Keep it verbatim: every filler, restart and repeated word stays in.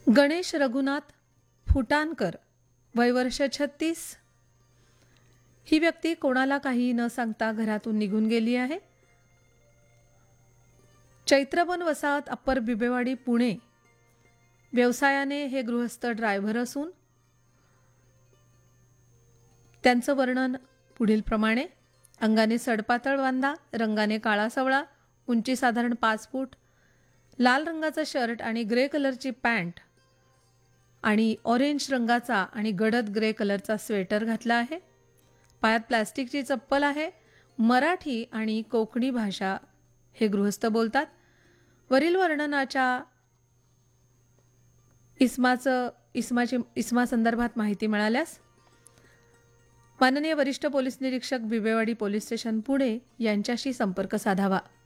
गणेश रघुनाथ फुटाणकर, वय वर्ष छत्तीस. ही व्यक्ती कोणाला काही न सांगता घरातून निघून गेली आहे. चैत्रबन वसाहत, अप्पर बिबेवाडी, पुणे. व्यवसायाने हे गृहस्थ ड्रायव्हर असून त्यांचं वर्णन पुढील प्रमाणे: अंगाने सडपातळ बांधा, रंगाने काळा सवळा, उंची साधारण पाच फूट, लाल रंगाचा शर्ट आणि ग्रे कलरची पॅन्ट आणि ऑरेंज रंगाचा आणि गडद ग्रे कलरचा स्वेटर घातला आहे. पायात प्लॅस्टिकची चप्पल आहे. मराठी आणि कोकणी भाषा हे गृहस्थ बोलतात. वरील वर्णनाच्या इसमाचं इसमाची इसमा संदर्भात माहिती मिळाल्यास माननीय वरिष्ठ पोलीस निरीक्षक, बिबेवाडी पोलीस स्टेशन, पुणे यांच्याशी संपर्क साधावा.